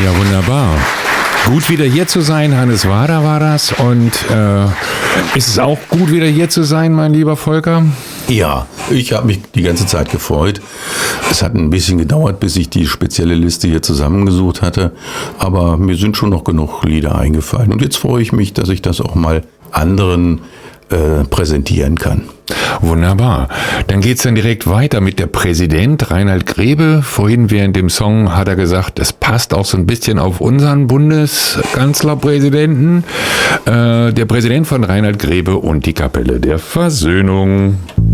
Ja, wunderbar. Gut wieder hier zu sein, Hannes Wader war das. Und ist es auch gut wieder hier zu sein, mein lieber Volker? Ja, ich habe mich die ganze Zeit gefreut. Es hat ein bisschen gedauert, bis ich die spezielle Liste hier zusammengesucht hatte. Aber mir sind schon noch genug Lieder eingefallen. Und jetzt freue ich mich, dass ich das auch mal anderen präsentieren kann. Wunderbar. Dann geht's dann direkt weiter mit der Präsident Reinhard Grebe. Vorhin während dem Song hat er gesagt, es passt auch so ein bisschen auf unseren Bundeskanzlerpräsidenten. Der Präsident von Reinhard Grebe und die Kapelle der Versöhnung.